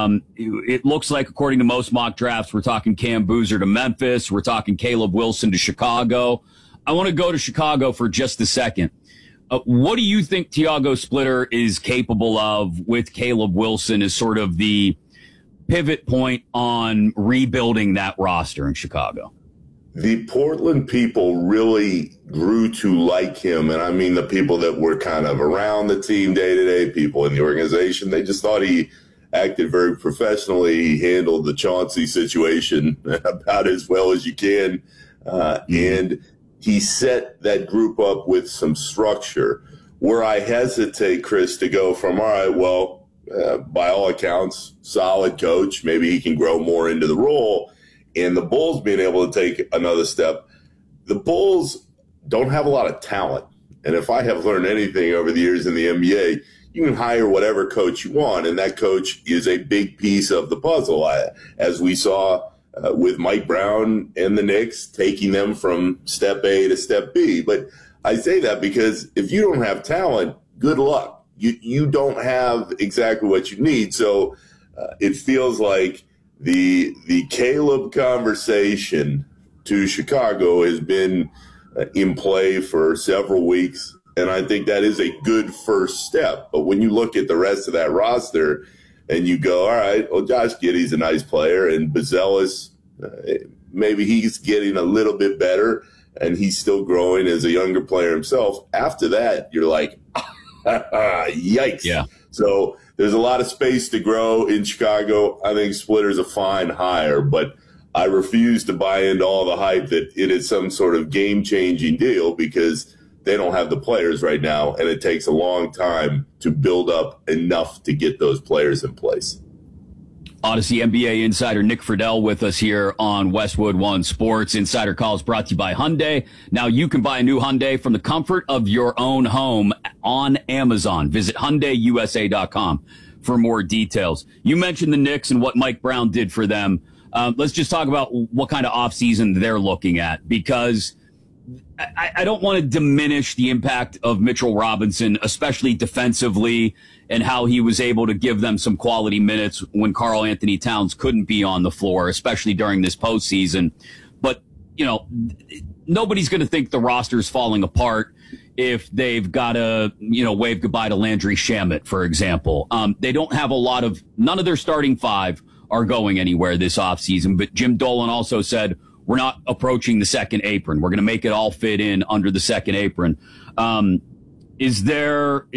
It looks like, according to most mock drafts, we're talking Cam Boozer to Memphis. We're talking Caleb Wilson to Chicago. I want to go to Chicago for just a second. What do you think Tiago Splitter is capable of with Caleb Wilson as sort of the pivot point on rebuilding that roster in Chicago? The Portland people really grew to like him. And I mean, the people that were kind of around the team day to day, people in the organization, they just thought he acted very professionally. He handled the Chauncey situation about as well as you can. And he set that group up with some structure. Where I hesitate, Chris, to go from, all right, well, by all accounts, solid coach. Maybe he can grow more into the role. And the Bulls being able to take another step. The Bulls don't have a lot of talent. And if I have learned anything over the years in the NBA, you can hire whatever coach you want, and that coach is a big piece of the puzzle, as we saw with Mike Brown and the Knicks, taking them from step A to step B. But I say that because if you don't have talent, good luck. You don't have exactly what you need. So it feels like the Caleb conversation to Chicago has been in play for several weeks, and I think that is a good first step. But when you look at the rest of that roster and you go, all right, well, Josh Giddey's a nice player, and Buzelis, maybe he's getting a little bit better, and he's still growing as a younger player himself. After that, you're like, yikes. Yeah. So there's a lot of space to grow in Chicago. I think Splitter's a fine hire, but I refuse to buy into all the hype that it is some sort of game-changing deal, because they don't have the players right now, and it takes a long time to build up enough to get those players in place. Odyssey NBA insider Nick Friedel with us here on Westwood One Sports. Insider Call is brought to you by Hyundai. Now you can buy a new Hyundai from the comfort of your own home on Amazon. Visit HyundaiUSA.com for more details. You mentioned the Knicks and what Mike Brown did for them. Let's just talk about what kind of offseason they're looking at, because I don't want to diminish the impact of Mitchell Robinson, especially defensively, and how he was able to give them some quality minutes when Karl Anthony Towns couldn't be on the floor, especially during this postseason. But, you know, nobody's going to think the roster's falling apart if they've got to, wave goodbye to Landry Shamet, for example. They don't have none of their starting five are going anywhere this offseason. But Jim Dolan also said, we're not approaching the second apron. We're going to make it all fit in under the second apron. Is there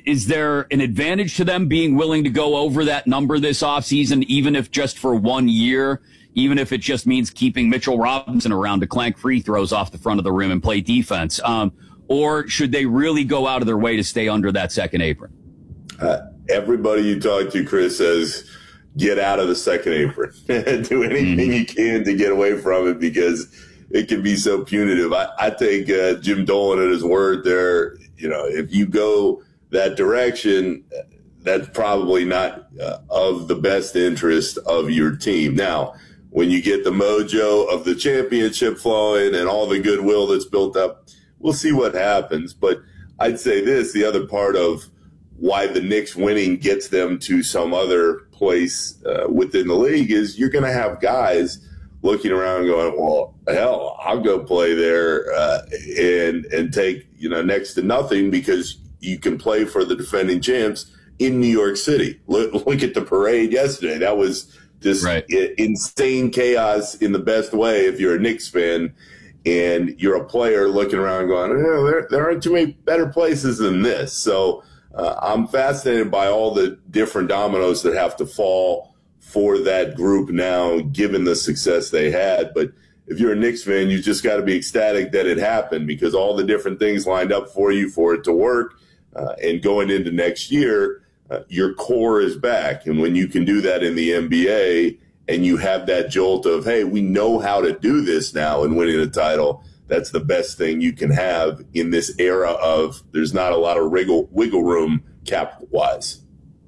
an advantage to them being willing to go over that number this offseason, even if just for 1 year, even if it just means keeping Mitchell Robinson around to clank free throws off the front of the rim and play defense? Or should they really go out of their way to stay under that second apron? Everybody you talk to, Chris, says get out of the second apron. Do anything you can to get away from it, because it can be so punitive. I take Jim Dolan at his word there. If you go that direction, that's probably not of the best interest of your team. Now, when you get the mojo of the championship flowing and all the goodwill that's built up, we'll see what happens. But I'd say this, the other part of why the Knicks winning gets them to some other place within the league is you're going to have guys looking around and going, well, hell, I'll go play there and take, next to nothing, because you can play for the defending champs in New York City. Look at the parade yesterday. That was just insane chaos in the best way if you're a Knicks fan and you're a player looking around and going, there aren't too many better places than this. So I'm fascinated by all the different dominoes that have to fall for that group now, given the success they had. But if you're a Knicks fan, you just got to be ecstatic that it happened, because all the different things lined up for you for it to work. And going into next year, your core is back. And when you can do that in the NBA and you have that jolt of, hey, we know how to do this now and winning a title, that's the best thing you can have in this era of there's not a lot of wiggle room cap-wise.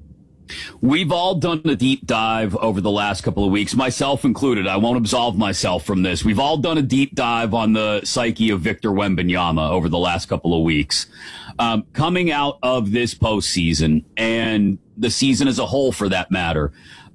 We've all done a deep dive over the last couple of weeks, myself included. I won't absolve myself from this. We've all done a deep dive on the psyche of Victor Wembanyama over the last couple of weeks. Coming out of this postseason, and the season as a whole for that matter,